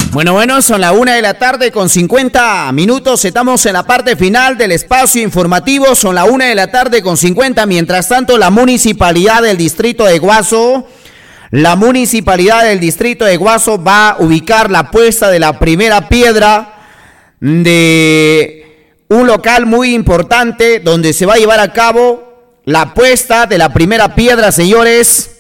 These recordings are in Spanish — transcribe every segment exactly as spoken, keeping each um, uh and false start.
Bueno, bueno, son la una de la tarde con cincuenta minutos. Estamos en la parte final del espacio informativo. Son la una de la tarde con cincuenta. Mientras tanto, la municipalidad del distrito de Guaso, la municipalidad del distrito de Guaso va a ubicar la puesta de la primera piedra de un local muy importante donde se va a llevar a cabo la puesta de la primera piedra, señores,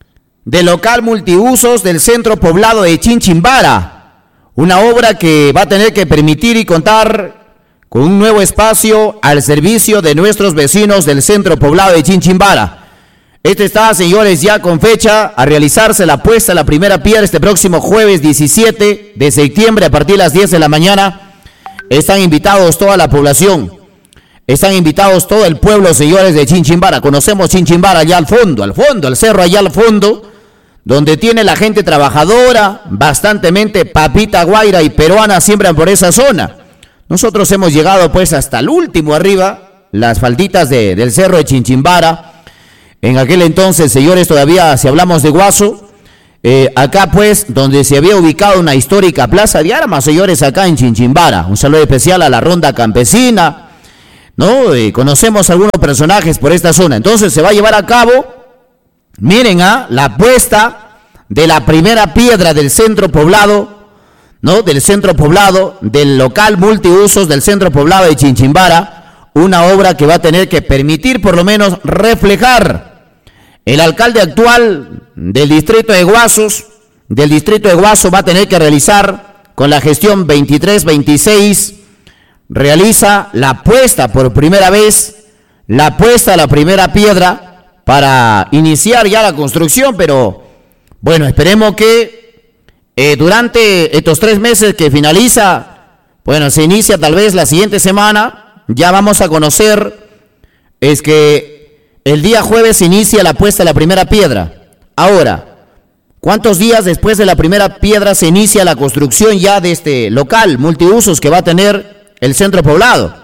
del local multiusos del centro poblado de Chinchimbara. Una obra que va a tener que permitir y contar con un nuevo espacio al servicio de nuestros vecinos del centro poblado de Chinchimbara. Este está, señores, ya con fecha a realizarse la puesta de la primera piedra este próximo jueves diecisiete de septiembre a partir de las diez de la mañana. Están invitados toda la población, están invitados todo el pueblo, señores, de Chinchimbara. Conocemos Chinchimbara allá al fondo, al fondo, el cerro allá al fondo, donde tiene la gente trabajadora, bastantemente papita guaira y peruana siembran por esa zona. Nosotros hemos llegado pues hasta el último arriba, las falditas de, del cerro de Chinchimbara. En aquel entonces, señores, todavía si hablamos de Guaso, eh, acá pues donde se había ubicado una histórica plaza de armas, señores, acá en Chinchimbara. Un saludo especial a la ronda campesina, ¿no? Eh, conocemos algunos personajes por esta zona. Entonces se va a llevar a cabo, miren, ¿ah? la puesta de la primera piedra del centro poblado, ¿no? Del centro poblado, del local multiusos del centro poblado de Chinchimbara, una obra que va a tener que permitir por lo menos reflejar el alcalde actual del distrito de Guasos, del distrito de Guaso va a tener que realizar con la gestión veintitrés veintiséis, realiza la puesta por primera vez, la puesta de la primera piedra, para iniciar ya la construcción, pero bueno, esperemos que eh, durante estos tres meses que finaliza, bueno, se inicia tal vez la siguiente semana, ya vamos a conocer, es que el día jueves se inicia la puesta de la primera piedra. Ahora, ¿cuántos días después de la primera piedra se inicia la construcción ya de este local multiusos que va a tener el centro poblado?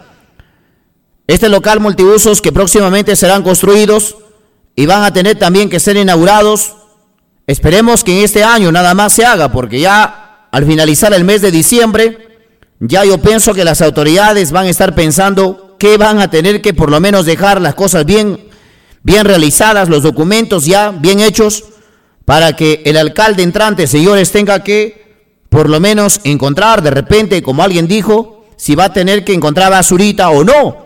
Este local multiusos que próximamente serán construidos y van a tener también que ser inaugurados. Esperemos que en este año nada más se haga, porque ya al finalizar el mes de diciembre, ya yo pienso que las autoridades van a estar pensando que van a tener que por lo menos dejar las cosas bien, bien realizadas, los documentos ya bien hechos, para que el alcalde entrante, señores, tenga que por lo menos encontrar de repente, como alguien dijo, si va a tener que encontrar basurita o no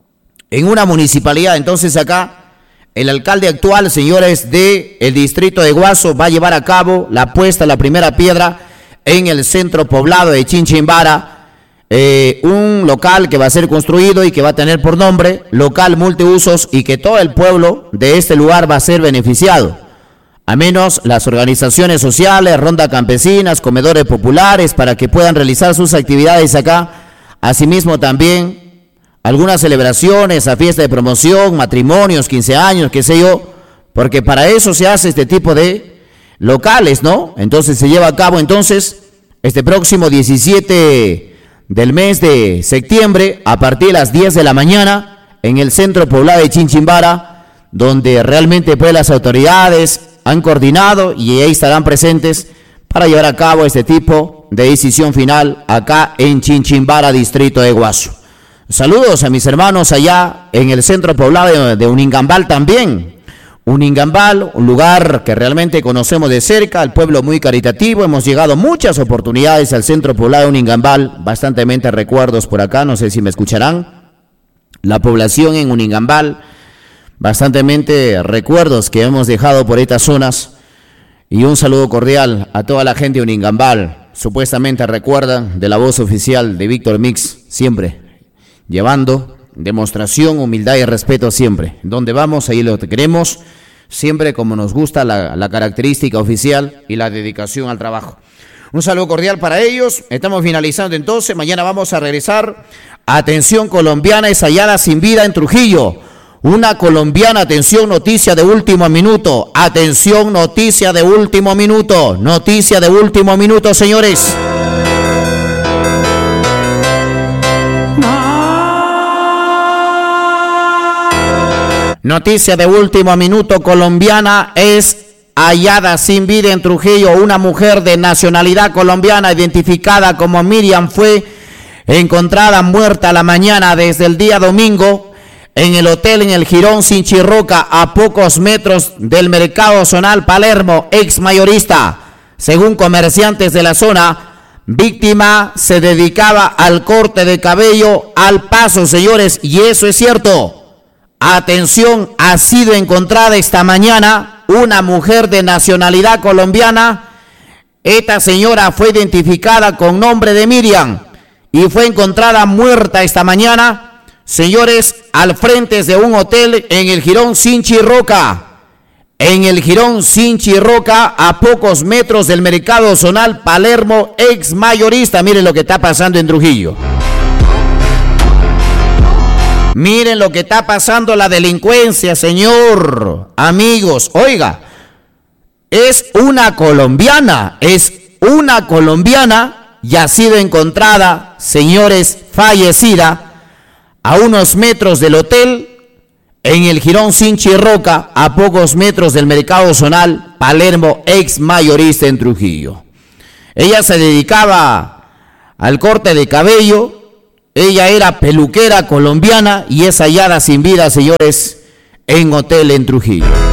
en una municipalidad. Entonces acá el alcalde actual, señores, de el distrito de Guaso va a llevar a cabo la puesta de la primera piedra en el centro poblado de Chinchimbara, eh, un local que va a ser construido y que va a tener por nombre local multiusos y que todo el pueblo de este lugar va a ser beneficiado. A menos las organizaciones sociales, ronda campesinas, comedores populares, para que puedan realizar sus actividades acá. Asimismo también algunas celebraciones, a fiesta de promoción, matrimonios, quince años, qué sé yo, porque para eso se hace este tipo de locales, ¿no? Entonces se lleva a cabo entonces este próximo diecisiete del mes de septiembre a partir de las diez de la mañana en el centro poblado de Chinchimbara, donde realmente pues las autoridades han coordinado y ahí estarán presentes para llevar a cabo este tipo de decisión final acá en Chinchimbara, distrito de Guaso. Saludos a mis hermanos allá en el centro poblado de, de Uningambal también. Uningambal, un lugar que realmente conocemos de cerca, el pueblo muy caritativo. Hemos llegado muchas oportunidades al centro poblado de Uningambal, bastantemente recuerdos por acá, no sé si me escucharán. La población en Uningambal, bastantemente recuerdos que hemos dejado por estas zonas. Y un saludo cordial a toda la gente de Uningambal. Supuestamente recuerdan de la voz oficial de Víctor Mix, siempre llevando demostración, humildad y respeto siempre. Donde vamos, ahí lo queremos, siempre como nos gusta la, la característica oficial y la dedicación al trabajo. Un saludo cordial para ellos. Estamos finalizando entonces. Mañana vamos a regresar. Atención colombiana, es hallada sin vida en Trujillo. Una colombiana, atención, noticia de último minuto. Atención, noticia de último minuto. Noticia de último minuto, señores. Noticia de último minuto colombiana es hallada sin vida en Trujillo. Una mujer de nacionalidad colombiana identificada como Miriam fue encontrada muerta la mañana desde el día domingo en el hotel en el Jirón Sinchirroca, a pocos metros del mercado zonal Palermo, ex mayorista. Según comerciantes de la zona, víctima se dedicaba al corte de cabello al paso, señores, y eso es cierto. Atención, ha sido encontrada esta mañana una mujer de nacionalidad colombiana. Esta señora fue identificada con nombre de Miriam y fue encontrada muerta esta mañana, señores, al frente de un hotel en el Jirón Sinchirroca. En el Jirón Sinchirroca, a pocos metros del mercado zonal Palermo, ex mayorista. Miren lo que está pasando en Trujillo. Miren lo que está pasando, la delincuencia, señor. Amigos, oiga, es una colombiana, es una colombiana y ha sido encontrada, señores, fallecida a unos metros del hotel en el Jirón Sinchirroca, a pocos metros del mercado zonal Palermo, ex mayorista en Trujillo. Ella se dedicaba al corte de cabello. Ella era peluquera colombiana y es hallada sin vida, señores, en hotel en Trujillo.